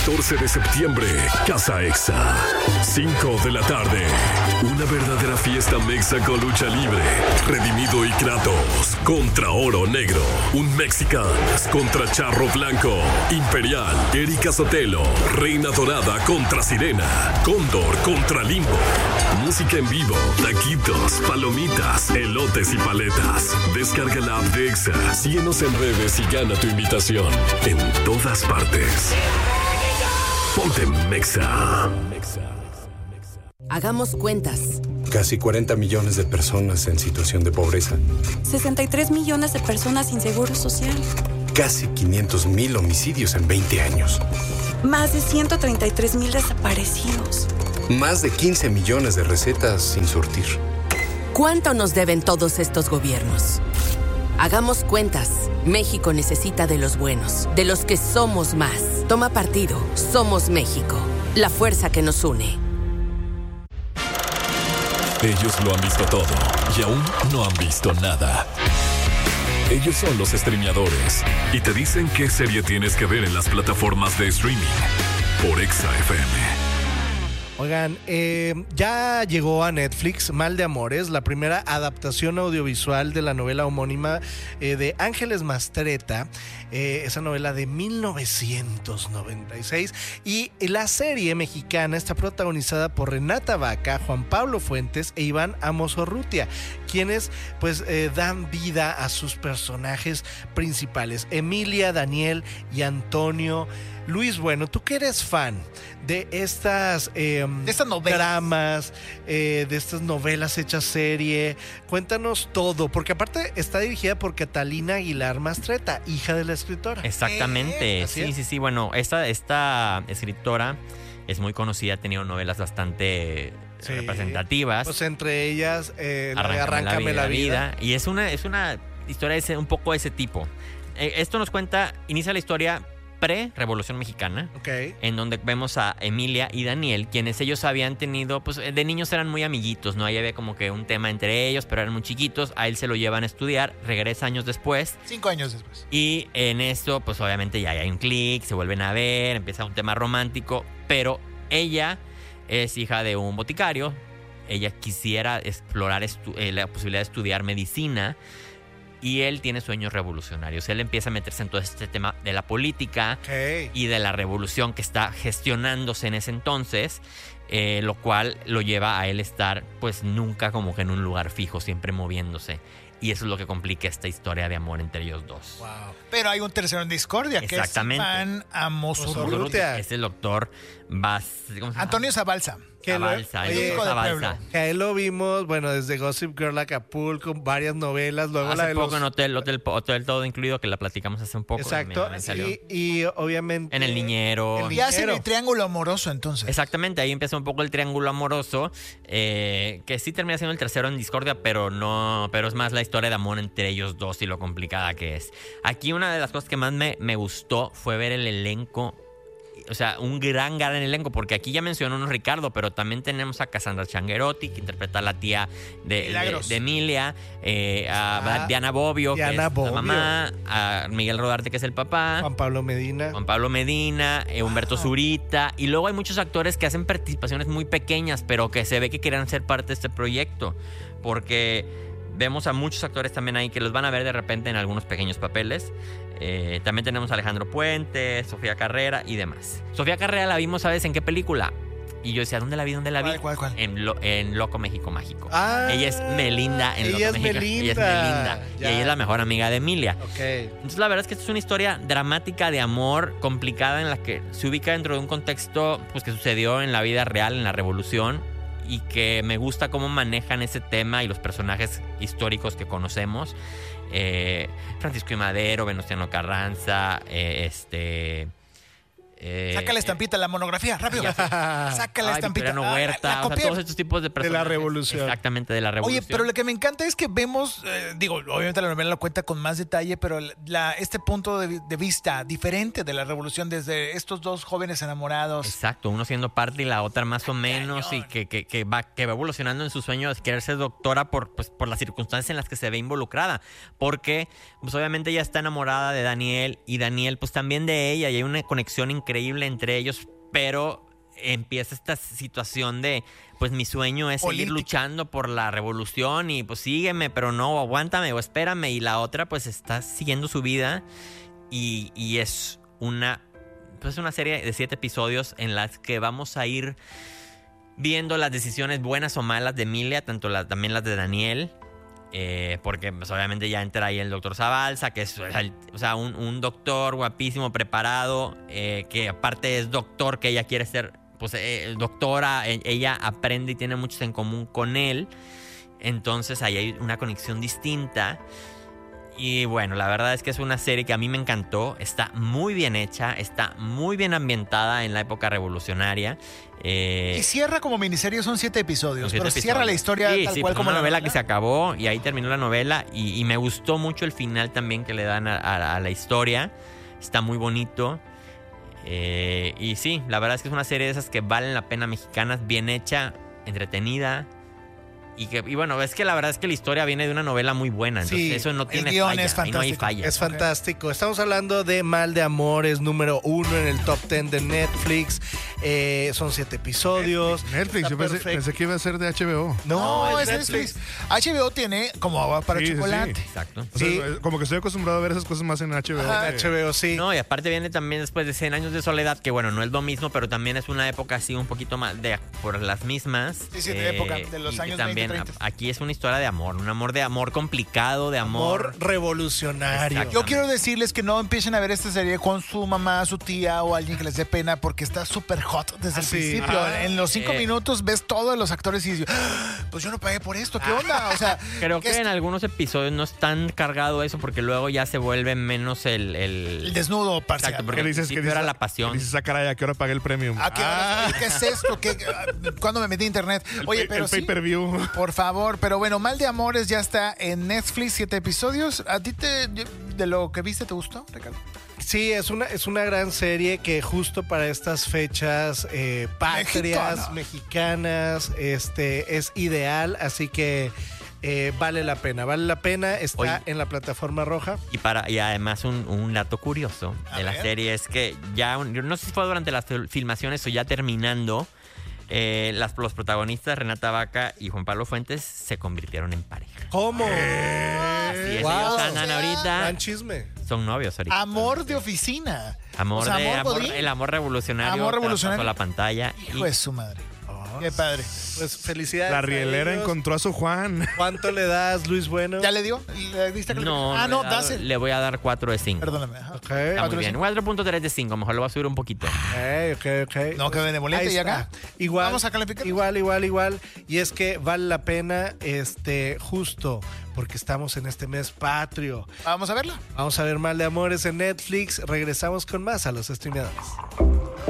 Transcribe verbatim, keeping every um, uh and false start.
catorce de septiembre, Casa Exa, cinco de la tarde. Una verdadera fiesta mexa con lucha libre. Redimido y Kratos contra Oro Negro. Un Mexicans contra Charro Blanco. Imperial, Erika Sotelo. Reina Dorada contra Sirena. Cóndor contra Limbo. Música en vivo, taquitos, palomitas, elotes y paletas. Descarga la app de Exa, síguenos en redes y gana tu invitación. En todas partes. Ponte Mexa. Hagamos cuentas. Casi cuarenta millones de personas en situación de pobreza. sesenta y tres millones de personas sin seguro social. Casi quinientos mil homicidios en veinte años. Más de ciento treinta y tres mil desaparecidos. Más de quince millones de recetas sin surtir. ¿Cuánto nos deben todos estos gobiernos? Hagamos cuentas. México necesita de los buenos, de los que somos más. Toma partido. Somos México. La fuerza que nos une. Ellos lo han visto todo y aún no han visto nada. Ellos son los streameadores y te dicen qué serie tienes que ver en las plataformas de streaming por Exa F M. Oigan, eh, ya llegó a Netflix Mal de Amores, la primera adaptación audiovisual de la novela homónima eh, de Ángeles Mastretta, eh, esa novela de mil novecientos noventa y seis, y la serie mexicana está protagonizada por Renata Vaca, Juan Pablo Fuentes e Iván Amos Urrutia, quienes pues eh, dan vida a sus personajes principales, Emilia, Daniel y Antonio. Luis, bueno, tú que eres fan de estas, eh, de estas novelas. dramas, eh, de estas novelas hechas serie, cuéntanos todo, porque aparte está dirigida por Catalina Aguilar Mastretta, hija de la escritora. Exactamente, ¿Eh? sí, es? sí, sí, bueno, esta, esta escritora es muy conocida, ha tenido novelas bastante Sí. representativas. Pues entre ellas, eh, la de Arráncame, Arráncame la vida. la vida. Y es una, es una historia de ese, un poco de ese tipo. Eh, esto nos cuenta, inicia la historia pre-Revolución Mexicana, Okay. en donde vemos a Emilia y Daniel, quienes ellos habían tenido, pues de niños eran muy amiguitos, ¿no? Ahí había como que un tema entre ellos, pero eran muy chiquitos. A él se lo llevan a estudiar, regresa años después. Cinco años después. Y en esto, pues obviamente ya hay un clic, se vuelven a ver, empieza un tema romántico, pero ella es hija de un boticario. Ella quisiera explorar estu- eh, la posibilidad de estudiar medicina. Y él tiene sueños revolucionarios. Él empieza a meterse en todo este tema de la política Okay. y de la revolución que está gestionándose en ese entonces, eh, lo cual lo lleva a él estar pues nunca como que en un lugar fijo, siempre moviéndose. Y eso es lo que complica esta historia de amor entre ellos dos. Wow. Pero hay un tercero en discordia, que es Exactamente. Iván Amos Urrutia. Urrutia. Es el doctor Bas, ¿cómo se llama? Antonio Zabalza. Que lo- Zabalza, el oye, doctor hijo de Zabalza. pueblo. Que a él lo vimos, bueno, desde Gossip Girl, Acapulco, varias novelas, luego la Hace de poco los... en Hotel, Hotel, Hotel Todo Incluido, que la platicamos hace un poco. Exacto, me- me salió. y, y obviamente... En El Niñero. El Y hacen Niñero. el triángulo amoroso entonces. Exactamente, ahí empieza un poco el triángulo amoroso, eh, que sí termina siendo el tercero en discordia, pero no, pero es más la historia de amor entre ellos dos y lo complicada que es. Aquí una de las cosas que más me, me gustó fue ver el elenco. O sea, un gran, gran elenco, porque aquí ya mencionó uno Ricardo, pero también tenemos a Cassandra Changuerotti, que interpreta a la tía de, de, Milagros. de Emilia, eh, a Ah, Diana Bobbio, Diana que es Bobbio. la mamá, a Miguel Rodarte, que es el papá, Juan Pablo Medina. Juan Pablo Medina, eh, Humberto Zurita, y luego hay muchos actores que hacen participaciones muy pequeñas, pero que se ve que quieren ser parte de este proyecto, porque vemos a muchos actores también ahí que los van a ver de repente en algunos pequeños papeles. Eh, también tenemos a Alejandro Puente, Sofía Carrera y demás. Sofía Carrera la vimos, ¿sabes en qué película? Y yo decía, ¿dónde la vi? ¿Dónde la vi? ¿Cuál, cuál, cuál? En, Lo- en Loco México Mágico. Ah, ella es Melinda en ella Loco es México. Melinda. Ella es Melinda. Y Ya. ella es la mejor amiga de Emilia. Ok. Entonces la verdad es que esta es una historia dramática de amor, complicada, en la que se ubica dentro de un contexto pues, que sucedió en la vida real, en la revolución, y que me gusta cómo manejan ese tema y los personajes históricos que conocemos. Eh, Francisco I. Madero, Venustiano Carranza, eh, este... Eh, Saca la estampita, la monografía, rápido. ya sé. Saca la Ay, estampita. Victoriano Ah, Huerta, la o sea, copié. todos estos tipos de personajes. revolución. Exactamente, de la revolución. Oye, pero lo que me encanta es que vemos, eh, digo, obviamente la novela lo cuenta con más detalle, pero la, este punto de, de vista diferente de la revolución desde estos dos jóvenes enamorados. Exacto, uno siendo parte y la otra más o menos, y que, que, que, va, que va evolucionando en su sueño de querer ser doctora por, pues, por las circunstancias en las que se ve involucrada. Porque, pues obviamente ella está enamorada de Daniel, y Daniel, pues también de ella, y hay una conexión increíble increíble entre ellos, pero empieza esta situación de, pues mi sueño es Política. seguir luchando por la revolución y pues sígueme, pero no, aguántame o espérame. Y la otra pues está siguiendo su vida y, y es una, pues una serie de siete episodios en las que vamos a ir viendo las decisiones buenas o malas de Emilia, tanto la, también las de Daniel. Eh, porque pues, obviamente ya entra ahí el doctor Zabalza, que es el, o sea, un, un doctor guapísimo, preparado, eh, que aparte es doctor, que ella quiere ser pues eh, doctora, eh, ella aprende y tiene muchos en común con él. Entonces ahí hay una conexión distinta. Y bueno, la verdad es que es una serie que a mí me encantó. Está muy bien hecha, está muy bien ambientada en la época revolucionaria. Eh, Y cierra como miniserie, son siete episodios, Son siete pero episodios. cierra la historia sí, tal sí, cual pues como una la novela que se acabó y ahí terminó la novela y, y me gustó mucho el final también que le dan a, a- a la historia. Está muy bonito. Eh, y sí, la verdad es que es una serie de esas que valen la pena, mexicanas, bien hecha, entretenida. Y, que, y bueno, es que la verdad es que la historia viene de una novela muy buena. Entonces Sí, eso no el tiene guión falla. es Ahí no hay fantástico. falla. Es fantástico. Estamos hablando de Mal de Amores, número uno en el top ten de Netflix. Eh, son siete episodios. Netflix, Está yo pensé, perfecto. pensé que iba a ser de H B O. No, No, es es Netflix. H B O tiene como agua para Sí, sí, chocolate. sí. Exacto. O sea, Sí. como que estoy acostumbrado a ver esas cosas más en H B O. En que- H B O, sí. No, y aparte viene también después de cien años de soledad, que bueno, no es lo mismo, pero también es una época así un poquito más de por las mismas. Sí, sí, de época, de los y que años también veinte, treinta. a- aquí es una historia de amor, un amor de amor complicado, de amor. Amor revolucionario. Exacto. Yo quiero decirles que no empiecen a ver esta serie con su mamá, su tía o alguien que les dé pena porque está súper hot desde el Sí. principio. Ah, en los cinco eh. minutos ves todos los actores y dices, "Ah, pues yo no pagué por esto, ¿qué onda?" O sea, Creo que es- en algunos episodios no es tan cargado eso porque luego ya se vuelve menos el... el- el desnudo parcial. Exacto, porque ¿Qué al dices? principio ¿Qué dices? era la pasión. ¿Qué dices? Ah, caray, ¿a qué hora pagué el premium? ¿A qué, horas? Oye, ¿qué es esto? ¿Qué, ¿Cuándo me metí a internet? Oye, el, pero el sí, pay-per-view. por favor. Pero bueno, Mal de Amores ya está en Netflix, siete episodios. ¿A ti te, de lo que viste te gustó, Ricardo? Sí, es una, es una gran serie que justo para estas fechas eh, patrias, Mexicana. mexicanas, este, es ideal, así que eh, vale la pena, vale la pena, está Oye. en la plataforma roja. Y, para, y además un, un dato curioso A de la ver. serie es que ya, un- yo no sé si fue durante las fil- filmaciones o ya terminando, eh, las, los protagonistas Renata Vaca y Juan Pablo Fuentes se convirtieron en pareja. ¿Cómo? Así es, Wow. ellos O andan sea, ahorita, Gran chisme. son novios ahorita. Amor de oficina. Amor O sea, de amor amor, godín. el amor revolucionario, Amor revolucionario. traspasó la pantalla. y- Hijo de su madre. Qué padre. Pues felicidades. La a rielera ellos. encontró a su Juan. ¿Cuánto le das, Luis Bueno? ¿Ya le dio? ¿Le diste que- no, Ah, no, le, he dado- dáselo. le voy a dar cuatro de cinco. Perdóname. ajá. Ok, Está cuatro muy de bien. cinco. cuatro punto tres de cinco, mejor lo voy a subir un poquito. ok, ok, ok. No, que benevolente, Ahí ¿y acá? está. Igual. Vamos a calificar. Igual, igual, igual. Y es que vale la pena, este, justo porque estamos en este mes patrio. Vamos a verla. Vamos a ver Mal de Amores en Netflix. Regresamos con más a los streameadores.